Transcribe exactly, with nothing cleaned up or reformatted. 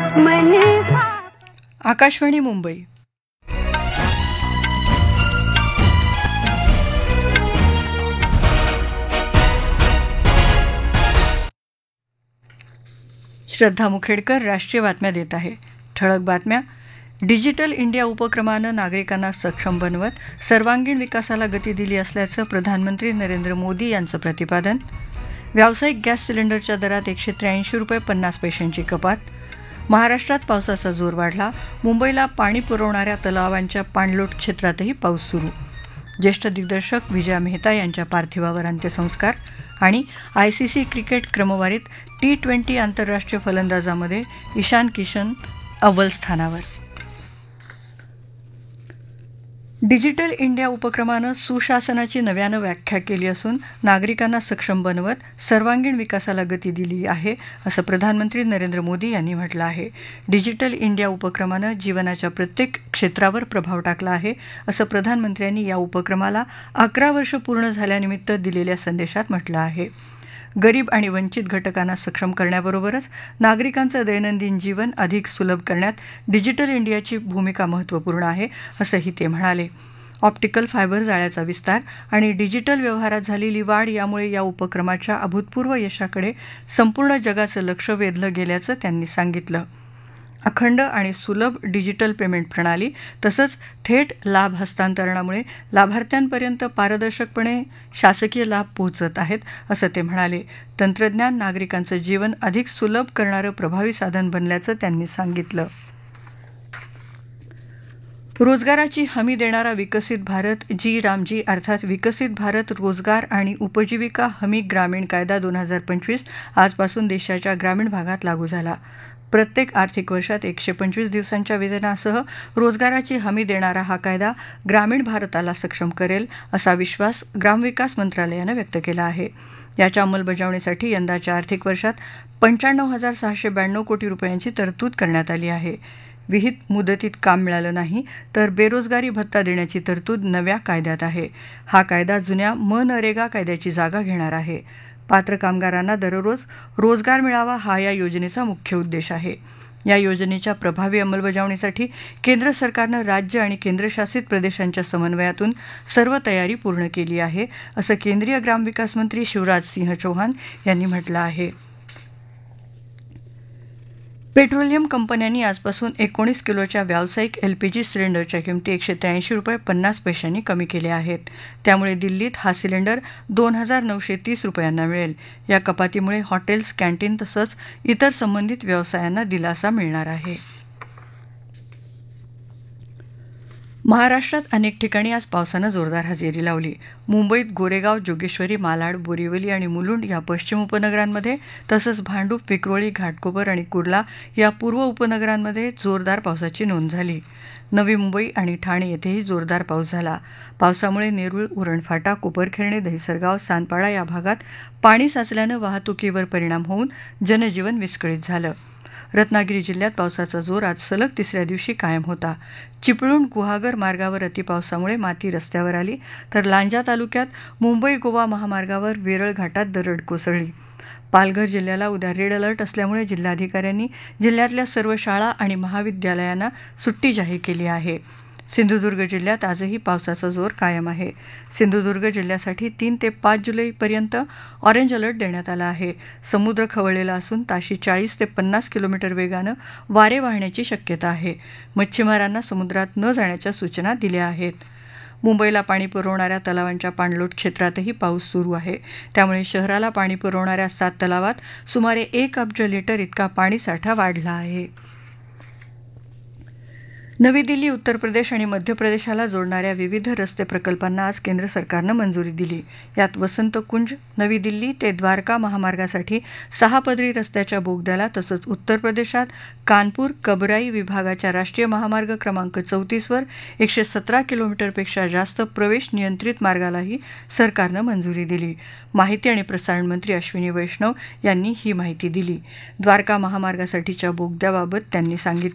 आकाशवाणी मुंबई. श्रद्धा मुखेडकर राष्ट्रीय बातम्या देत आहे. ठळक बातम्या. डिजिटल इंडिया उपक्रमानं नागरिकांना सक्षम बनवत सर्वांगीण विकासाला गती दिली असल्याचं प्रधानमंत्री नरेंद्र मोदी यांचं प्रतिपादन. व्यावसायिक गॅस सिलेंडरच्या दरात एकशे त्र्याऐंशी रुपये पन्नास पैशांची कपात. महाराष्ट्रात पावसाचा जोर वाढला. मुंबईला पाणी पुरवणाऱ्या तलावांच्या पाणलोट क्षेत्रातही पाऊस सुरू. ज्येष्ठ दिग्दर्शक विजया मेहता यांच्या पार्थिवावर अंत्यसंस्कार. आणि आयसीसी क्रिकेट क्रमवारीत टी ट्वेंटी आंतरराष्ट्रीय फलंदाजांमध्ये ईशान किशन अव्वल स्थानावर. डिजिटल इंडिया उपक्रमानं सुशासनाची नव्यानं व्याख्या केली असून नागरिकांना सक्षम बनवत सर्वांगीण विकासाला गती दिली आहे असं प्रधानमंत्री नरेंद्र मोदी यांनी म्हटलं आहे. डिजिटल इंडिया उपक्रमानं जीवनाच्या प्रत्येक क्षेत्रावर प्रभाव टाकला आहे असं प्रधानमंत्र्यांनी या उपक्रमाला अकरा वर्ष पूर्ण झाल्यानिमित्त दिलेल्या संदेशात म्हटलं आहे. गरीब आणि वंचित घटकांना सक्षम करण्याबरोबरच नागरिकांचं दैनंदिन जीवन अधिक सुलभ करण्यात डिजिटल इंडियाची भूमिका महत्त्वपूर्ण आहे असंही ते म्हणाले. ऑप्टिकल फायबर जाळ्याचा विस्तार आणि डिजिटल व्यवहारात झालेली वाढ यामुळे या उपक्रमाच्या अभूतपूर्व यशाकडे संपूर्ण जगाचं लक्ष वेधलं गेल्याचं त्यांनी सांगितलं. अखंड आणि सुलभ डिजिटल पेमेंट प्रणाली तसंच थेट लाभ हस्तांतरणामुळे लाभार्थ्यांपर्यंत पारदर्शकपणे शासकीय लाभ पोहोचत आहेत असं ते म्हणाले. तंत्रज्ञान नागरिकांचं जीवन अधिक सुलभ करणारं प्रभावी साधन बनल्याचं त्यांनी सांगितलं. रोजगाराची हमी देणारा विकसित भारत जी रामजी अर्थात विकसित भारत रोजगार आणि उपजीविका हमी ग्रामीण कायदा दोन हजार पंचवीस आजपासून देशाच्या ग्रामीण भागात लागू झाला. प्रत्येक आर्थिक वर्षात एकशे पंचवीस दिवसांच्या वेतनासह रोजगाराची हमी देणारा हा कायदा ग्रामीण भारताला सक्षम करेल असा विश्वास ग्रामविकास मंत्रालयानं व्यक्त केला आहे. याच्या अंमलबजावणीसाठी यंदाच्या आर्थिक वर्षात पंच्याण्णव हजार सहाशे ब्याण्णव कोटी रुपयांची तरतूद करण्यात आली आहे. विहित मुदतीत काम मिळालं नाही तर बेरोजगारी भत्ता देण्याची तरतूद नव्या कायद्यात आहे. हा कायदा जुन्या मनरेगा कायद्याची जागा घेणार आहे. पात्र कामगारांना दररोज रोजगार मिळावा हा या योजनेचा मुख्य उद्देश आहे. या योजनेच्या प्रभावी अंमलबजावणीसाठी केंद्र सरकारनं राज्य आणि केंद्रशासित प्रदेशांच्या समन्वयातून सर्व तयारी पूर्ण केली आहे असं केंद्रीय ग्रामविकास मंत्री शिवराज सिंह चौहान यांनी म्हटलं आहे. पेट्रोलियम कंपन्यांनी आजपासून एकोणीस किलोच्या व्यावसायिक एलपीजी सिलेंडरच्या किमती एकशे त्र्याऐंशी रुपये पन्नास पैशांनी कमी केल्या आहेत. त्यामुळे दिल्लीत हा सिलेंडर दोन हजार नऊशे तीस रुपयांना मिळेल. या कपातीमुळे हॉटेल्स, कॅन्टीन तसंच इतर संबंधित व्यवसायांना दिलासा मिळणार आहे. महाराष्ट्रात अनेक ठिकाणी आज पावसानं जोरदार हजेरी लावली. मुंबईत गोरेगाव, जोगेश्वरी, मालाड, बोरिवली आणि मुलुंड या पश्चिम उपनगरांमध्ये तसंच भांडूप, विक्रोळी, घाटकोपर आणि कुर्ला या पूर्व उपनगरांमध्ये जोरदार पावसाची नोंद झाली. नवी मुंबई आणि ठाणे येथेही जोरदार पाऊस झाला. पावसामुळे नेरूळ, उरणफाटा, कोपरखैरणे, दहिसरगाव, सानपाडा या भागात पाणी साचल्यानं वाहतुकीवर परिणाम होऊन जनजीवन विस्कळीत झालं. रत्नागिरी जिल्ह्यात पावसाचा जोर आज सलग तिसऱ्या दिवशी कायम होता. चिपळूण गुहागर मार्गावर अतिपावसामुळे माती रस्त्यावर आली तर लांजा तालुक्यात मुंबई गोवा महामार्गावर वेरळ घाटात दरड कोसळली. पालघर जिल्ह्याला उद्या रेड अलर्ट असल्यामुळे जिल्हाधिकाऱ्यांनी जिल्ह्यातल्या सर्व शाळा आणि महाविद्यालयांना सुट्टी जाहीर केली आहे. सिंधुदुर्ग जिल्ह्यात आजही पावसाचा जोर कायम आहे. सिंधुदुर्ग जिल्ह्यासाठी तीन ते पाच जुलैपर्यंत ऑरेंज अलर्ट देण्यात आला आहे. समुद्र खवळलेला असून ताशी चाळीस ते पन्नास किलोमीटर वेगानं वारे वाहण्याची शक्यता आहे. मच्छीमारांना समुद्रात न जाण्याच्या सूचना दिल्या आहेत. मुंबईला पाणी पुरवणाऱ्या तलावांच्या पाणलोट क्षेत्रातही पाऊस सुरू आहे. त्यामुळे शहराला पाणी पुरवणाऱ्या सात तलावात सुमारे एक अब्ज लिटर इतका पाणीसाठा वाढला आहे. नवी दिल्ली, उत्तर प्रदेश आणि मध्य प्रदेशाला जोडणाऱ्या विविध रस्ते प्रकल्पांना आज केंद्र सरकारनं मंजुरी दिली. यात वसंत कुंज, नवी दिल्ली ते द्वारका महामार्गासाठी सहा पदरी रस्त्याच्या बोगद्याला तसंच उत्तर प्रदेशात कानपूर कबराई विभागाच्या राष्ट्रीय महामार्ग क्रमांक चौतीसवर एकशे सतरा किलोमीटरपेक्षा जास्त प्रवेश नियंत्रित मार्गालाही सरकारनं मंजुरी दिली. माहिती आणि प्रसारण मंत्री अश्विनी वैष्णव यांनी ही माहिती दिली. द्वारका महामार्गासाठीच्या बोगद्याबाबत त्यांनी सांगितलं